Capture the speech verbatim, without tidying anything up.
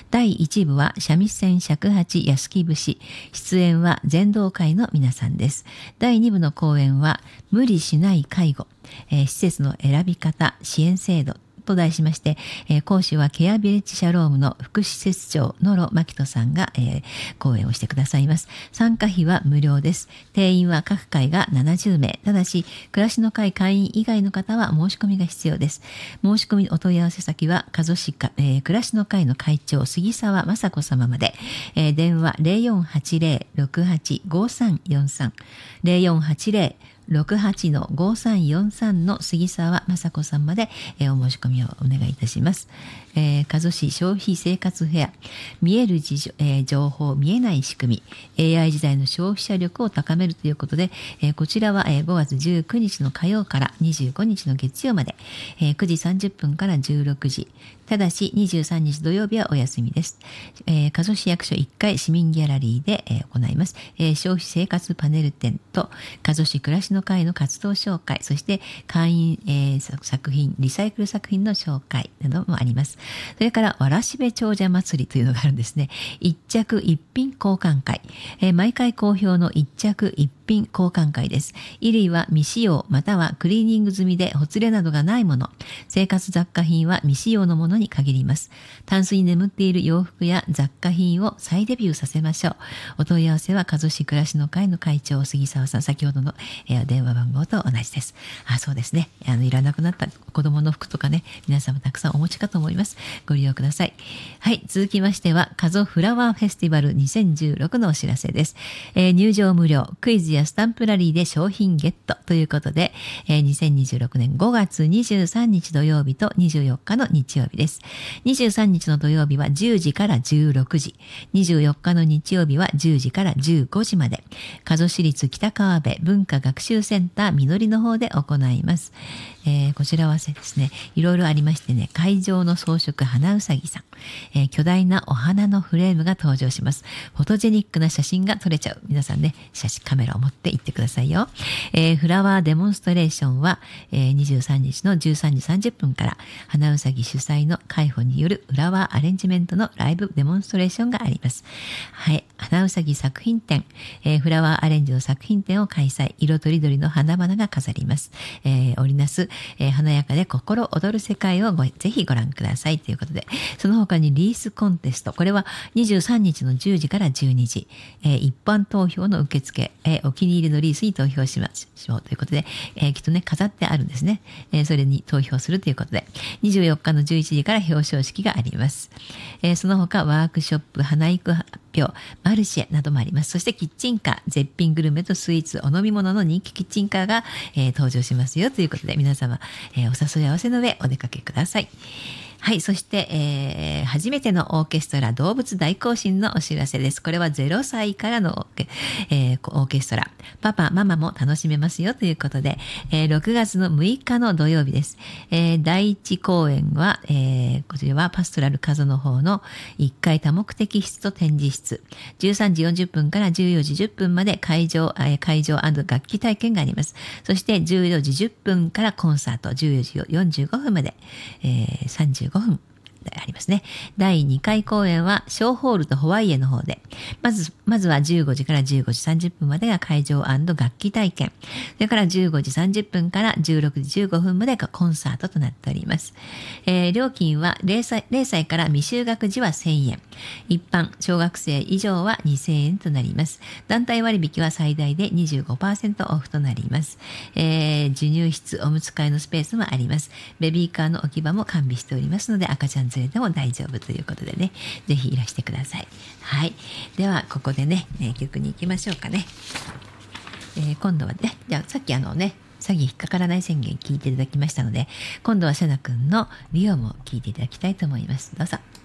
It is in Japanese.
だいいち部は三味線尺八安木節。出演は全道会の皆さんです。だいに部の講演は無理しない介護、えー、施設の選び方、支援制度と題しまして、えー、講師はケアビレッジシャロームの副施設長野呂真人さんが、えー、講演をしてくださいます。参加費は無料です。定員は各会がななじゅうめい。ただし、暮らしの会会員以外の方は申し込みが必要です。申し込みお問い合わせ先は加須市か、えー、暮らしの会の会長杉沢雅子様まで、えー、電話 ゼロよんはちゼロ ろくはち ごさんよんさん ゼロよんはちゼロろくはち ごさんよんさんの杉沢雅子さんまで、えー、お申し込みをお願いいたします。えー、加須市消費生活フェア、見える事情、えー、情報見えない仕組み、エーアイ 時代の消費者力を高めるということで、えー、こちらは、えー、ごがつじゅうくにちの火曜からにじゅうごにちの月曜まで、えー、くじさんじゅっぷんからじゅうろくじ、ただしにじゅうさんにち土曜日はお休みです。えー、加須市役所いっかい市民ギャラリーで、えー、行います、えー。消費生活パネル展と加須市暮らしの会の活動紹介、そして会員、えー、作品、リサイクル作品の紹介などもあります。それからわらしべ長者祭りというのがあるんですね。一着一品交換会、えー、毎回好評の一着一品交換会です。衣類は未使用またはクリーニング済みでほつれなどがないもの、生活雑貨品は未使用のものに限ります。タンスに眠っている洋服や雑貨品を再デビューさせましょう。お問い合わせは加須市暮らしの会の会長杉沢さん、先ほどの、えー、電話番号と同じです。あ、そうですね。あのいらなくなった子供の服とかね、皆様たくさんお持ちかと思います。ご利用ください。はい、続きましては加須フラワーフェスティバルにせんじゅうろくのお知らせです。えー、入場無料、クイズやスタンプラリーで商品ゲットということで、えー、にせんにじゅうろくねんごがつにじゅうさんにち土曜日とにじゅうよっかの日曜日です。にじゅうさんにちの土曜日はじゅうじからじゅうろくじ、にじゅうよっかの日曜日はじゅうじからじゅうごじまで、加須市立北川辺文化学習センターみのりの方で行います。えー、こちらはですね、いろいろありましてね、会場の装飾花うさぎさん、えー、巨大なお花のフレームが登場します。フォトジェニックな写真が撮れちゃう。皆さんね、写真カメラを持って行ってくださいよ。えー、フラワーデモンストレーションは、えー、にじゅうさんにちのじゅうさんじさんじゅっぷんから花うさぎ主催の海保によるフラワーアレンジメントのライブデモンストレーションがあります。はい、花うさぎ作品展、えー、フラワーアレンジの作品展を開催。色とりどりの花々が飾ります。えー、織りなす、えー、華やかで心躍る世界をごぜひご覧くださいということで、その他にリースコンテスト、これはにじゅうさんにちのじゅうじからじゅうにじ、えー、一般投票の受付、えー、お気に入りのリースに投票しましょうということで、えー、きっとね飾ってあるんですね、えー、それに投票するということで、にじゅうよっかのじゅういちじから表彰式があります。えー、その他ワークショップ、花育発表、マルシェなどもあります。そしてキッチンカー、絶品グルメとスイーツ、お飲み物の人気キッチンカーが、えー、登場しますよということで、皆様、えー、お誘い合わせの上お出かけください。はい、そして、えー、初めてのオーケストラ動物大行進のお知らせです。これはゼロさいからの、えー、オーケストラ、パパママも楽しめますよということで、えー、ろくがつのむいかの土曜日です。えー、だいいち公演は、えー、こちらはパストラルカゾの方のいっかい多目的室と展示室、じゅうさんじよんじゅっぷんからじゅうよじじゅっぷんまで会場、えー、会場&楽器体験があります。そしてじゅうよじじゅっぷんからコンサート、じゅうよじよんじゅうごふんまで、えー、さんじゅうごふんありますね。だいにかい公演はショーホールとホワイエの方で、まず、まずはじゅうごじからじゅうごじさんじゅっぷんまでが会場&楽器体験。それからじゅうごじさんじゅっぷんからじゅうろくじじゅうごふんまでがコンサートとなっております。えー、料金は0歳、0歳から未就学児はせんえん。一般、小学生以上はにせんえんとなります。団体割引は最大で にじゅうごパーセント オフとなります。えー、授乳室、おむつ替えのスペースもあります。ベビーカーの置き場も完備しておりますので、赤ちゃん連れでも大丈夫ということでね、ぜひいらしてください。はい。では、ここでね、ね曲に行きましょうかね。えー、今度はね、じゃあさっきあのね、詐欺引っかからない宣言聞いていただきましたので、今度はセナ君のリオも聞いていただきたいと思います。どうぞ。